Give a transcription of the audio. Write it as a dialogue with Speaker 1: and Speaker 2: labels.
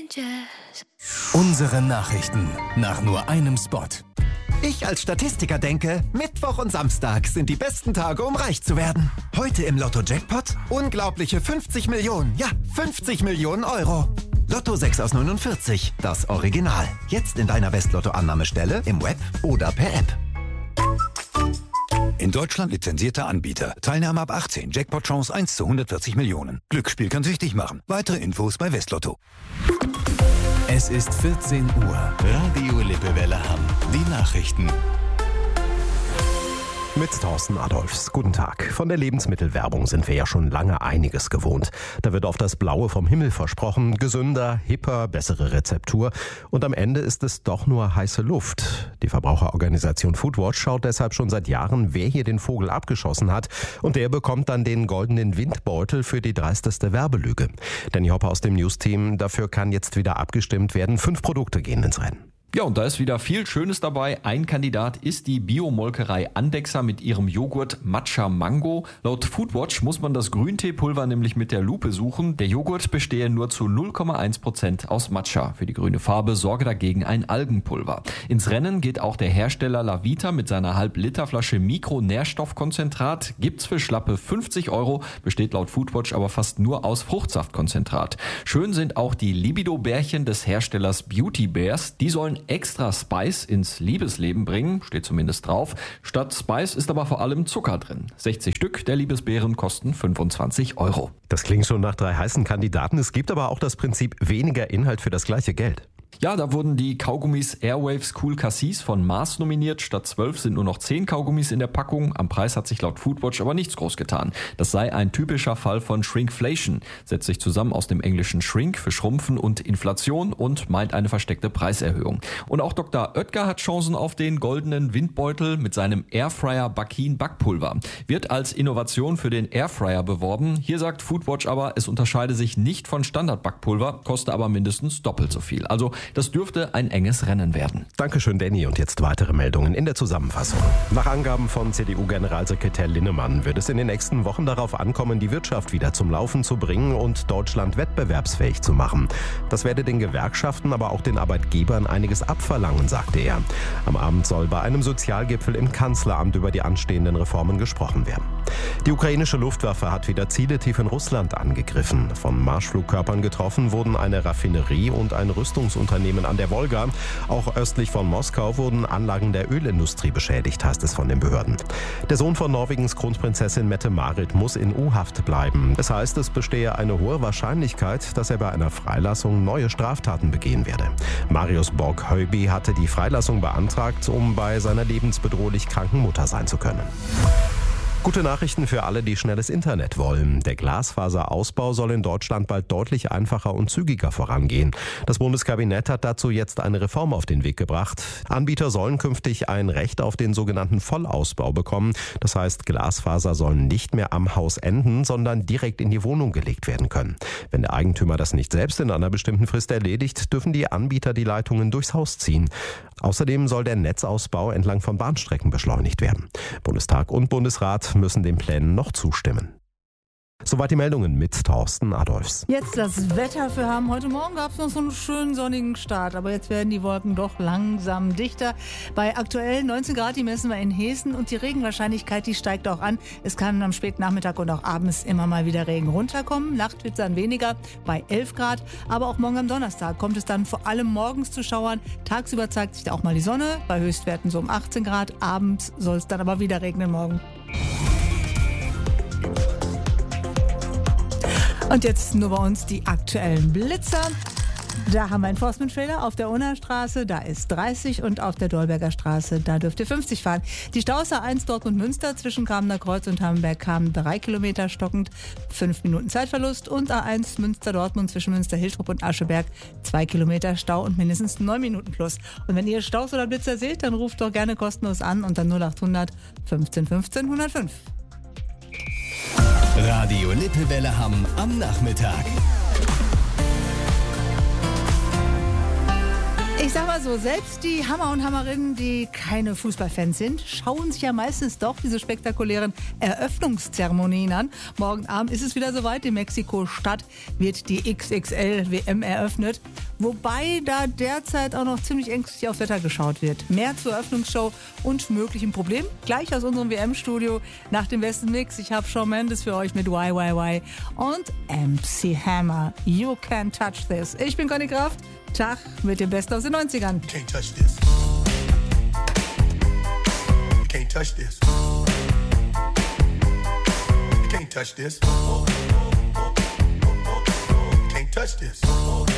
Speaker 1: Unsere Nachrichten nach nur einem Spot.
Speaker 2: Ich als Statistiker denke, Mittwoch und Samstag sind die besten Tage, um reich zu werden. Heute im Lotto-Jackpot unglaubliche 50 Millionen. Ja, 50 Millionen Euro. Lotto 6 aus 49, das Original. Jetzt in deiner Westlotto-Annahmestelle, im Web oder per App.
Speaker 3: In Deutschland lizenzierter Anbieter. Teilnahme ab 18. Jackpot-Chance 1 zu 140 Millionen. Glücksspiel kann süchtig machen. Weitere Infos bei Westlotto.
Speaker 1: Es ist 14 Uhr. Radio Lippewelle Hamm. Die Nachrichten.
Speaker 4: Mit Thorsten Adolfs. Guten Tag. Von der Lebensmittelwerbung sind wir ja schon lange einiges gewohnt. Da wird oft das Blaue vom Himmel versprochen. Gesünder, hipper, bessere Rezeptur. Und am Ende ist es doch nur heiße Luft. Die Verbraucherorganisation Foodwatch schaut deshalb schon seit Jahren, wer hier den Vogel abgeschossen hat. Und der bekommt dann den goldenen Windbeutel für die dreisteste Werbelüge. Danny Hopper aus dem News-Team. Dafür kann jetzt wieder abgestimmt werden. 5 Produkte gehen ins Rennen.
Speaker 5: Ja, und da ist wieder viel Schönes dabei. Ein Kandidat ist die Biomolkerei Andexer mit ihrem Joghurt Matcha Mango. Laut Foodwatch muss man das Grünteepulver nämlich mit der Lupe suchen. Der Joghurt bestehe nur zu 0,1% aus Matcha. Für die grüne Farbe sorge dagegen ein Algenpulver. Ins Rennen geht auch der Hersteller Lavita mit seiner Halb-Liter-Flasche Mikronährstoffkonzentrat. Gibt's für schlappe 50 €, besteht laut Foodwatch aber fast nur aus Fruchtsaftkonzentrat. Schön sind auch die Libido-Bärchen des Herstellers Beauty Bears. Die sollen extra Spice ins Liebesleben bringen, steht zumindest drauf. Statt Spice ist aber vor allem Zucker drin. 60 Stück der Liebesbeeren kosten 25 €.
Speaker 4: Das klingt schon nach 3 heißen Kandidaten. Es gibt aber auch das Prinzip weniger Inhalt für das gleiche Geld.
Speaker 5: Ja, da wurden die Kaugummis Airwaves Cool Cassis von Mars nominiert. Statt 12 sind nur noch 10 Kaugummis in der Packung. Am Preis hat sich laut Foodwatch aber nichts groß getan. Das sei ein typischer Fall von Shrinkflation. Setzt sich zusammen aus dem englischen Shrink für Schrumpfen und Inflation und meint eine versteckte Preiserhöhung. Und auch Dr. Oetker hat Chancen auf den goldenen Windbeutel mit seinem Airfryer Bakin Backpulver. Wird als Innovation für den Airfryer beworben. Hier sagt Foodwatch aber, es unterscheide sich nicht von Standard-Backpulver, koste aber mindestens doppelt so viel. Also das dürfte ein enges Rennen werden.
Speaker 4: Dankeschön, Danny. Und jetzt weitere Meldungen in der Zusammenfassung. Nach Angaben von CDU-Generalsekretär Linnemann wird es in den nächsten Wochen darauf ankommen, die Wirtschaft wieder zum Laufen zu bringen und Deutschland wettbewerbsfähig zu machen. Das werde den Gewerkschaften, aber auch den Arbeitgebern einiges abverlangen, sagte er. Am Abend soll bei einem Sozialgipfel im Kanzleramt über die anstehenden Reformen gesprochen werden. Die ukrainische Luftwaffe hat wieder Ziele tief in Russland angegriffen. Von Marschflugkörpern getroffen wurden eine Raffinerie und ein Rüstungsunternehmen an der Wolga. Auch östlich von Moskau wurden Anlagen der Ölindustrie beschädigt, heißt es von den Behörden. Der Sohn von Norwegens Kronprinzessin Mette-Marit muss in U-Haft bleiben. Das heißt, es bestehe eine hohe Wahrscheinlichkeit, dass er bei einer Freilassung neue Straftaten begehen werde. Marius Borg-Heuby hatte die Freilassung beantragt, um bei seiner lebensbedrohlich kranken Mutter sein zu können. Gute Nachrichten für alle, die schnelles Internet wollen. Der Glasfaserausbau soll in Deutschland bald deutlich einfacher und zügiger vorangehen. Das Bundeskabinett hat dazu jetzt eine Reform auf den Weg gebracht. Anbieter sollen künftig ein Recht auf den sogenannten Vollausbau bekommen. Das heißt, Glasfaser sollen nicht mehr am Haus enden, sondern direkt in die Wohnung gelegt werden können. Wenn der Eigentümer das nicht selbst in einer bestimmten Frist erledigt, dürfen die Anbieter die Leitungen durchs Haus ziehen. Außerdem soll der Netzausbau entlang von Bahnstrecken beschleunigt werden. Bundestag und Bundesrat müssen den Plänen noch zustimmen. Soweit die Meldungen mit Thorsten Adolfs.
Speaker 6: Jetzt das Wetter für Hamm. Heute Morgen gab es noch so einen schönen sonnigen Start, aber jetzt werden die Wolken doch langsam dichter. Bei aktuell 19 Grad, die messen wir in Hessen, und die Regenwahrscheinlichkeit, die steigt auch an. Es kann am späten Nachmittag und auch abends immer mal wieder Regen runterkommen. Nacht wird es dann weniger bei 11 Grad, aber auch morgen am Donnerstag kommt es dann vor allem morgens zu Schauern. Tagsüber zeigt sich da auch mal die Sonne, bei Höchstwerten so um 18 Grad. Abends soll es dann aber wieder regnen morgen. Und jetzt nur bei uns die aktuellen Blitzer. Da haben wir einen Forstmann-Trailer auf der Unnerstraße, da ist 30, und auf der Dolberger Straße, da dürft ihr 50 fahren. Die Staus A1 Dortmund-Münster zwischen Kamener Kreuz und Hammenberg kamen 3 Kilometer stockend, 5 Minuten Zeitverlust, und A1 Münster-Dortmund zwischen Münster-Hiltrup und Ascheberg 2 Kilometer Stau und mindestens 9 Minuten plus. Und wenn ihr Staus oder Blitzer seht, dann ruft doch gerne kostenlos an unter 0800 15 15 105.
Speaker 1: Radio Lippewelle Hamm am Nachmittag.
Speaker 6: Ich sag mal so, selbst die Hammer und Hammerinnen, die keine Fußballfans sind, schauen sich ja meistens doch diese spektakulären Eröffnungszeremonien an. Morgen Abend ist es wieder soweit. In Mexiko-Stadt wird die XXL-WM eröffnet. Wobei da derzeit auch noch ziemlich ängstlich aufs Wetter geschaut wird. Mehr zur Eröffnungsshow und möglichen Problemen gleich aus unserem WM-Studio nach dem besten Mix. Ich habe Shawn Mendes für euch mit YYY und MC Hammer. You Can't Touch This. Ich bin Conny Kraft. Tag mit dem Besten aus den 90ern.
Speaker 7: Can't touch this. You can't touch this. You can't touch this. You can't touch this.